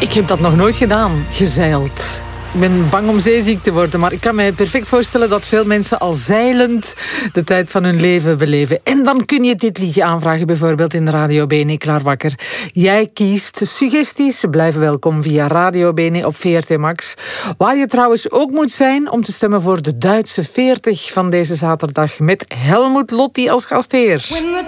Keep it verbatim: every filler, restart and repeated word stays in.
Ik heb dat nog nooit gedaan, gezeild. Ik ben bang om zeeziek te worden, maar ik kan me perfect voorstellen dat veel mensen al zeilend de tijd van hun leven beleven. En dan kun je dit liedje aanvragen, bijvoorbeeld in Radio B N Klaar Wakker. Jij kiest suggesties, blijven welkom via Radio B N op V R T Max. Waar je trouwens ook moet zijn om te stemmen voor de Duitse veertig van deze zaterdag met Helmut Lotti als gastheer.